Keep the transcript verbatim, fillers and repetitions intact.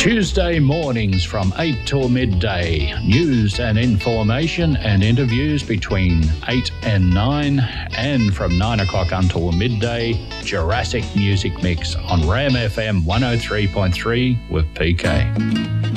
Tuesday mornings from eight till midday. News and information and interviews between eight and nine. And from nine o'clock until midday, Jurassic Music Mix on Ram F M one oh three point three with P K.